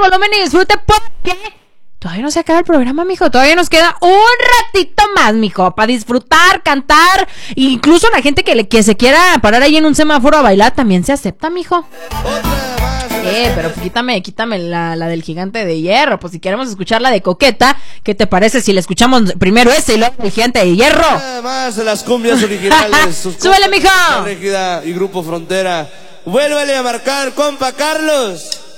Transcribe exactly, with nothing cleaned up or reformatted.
volumen y disfrute porque todavía no se acaba el programa, mijo. Todavía nos queda un ratito más, mijo, para disfrutar, cantar. Incluso la gente que, le, que se quiera parar ahí en un semáforo a bailar también se acepta, mijo. Eh, pero quítame, quítame la, la del Gigante de Hierro. Pues si queremos escuchar la de Coqueta, ¿qué te parece si le escuchamos primero ese y luego el Gigante de Hierro? Además de las cumbias originales. ¡Súbele, mijo! Régida y Grupo Frontera. Vuélvale a marcar, compa Carlos.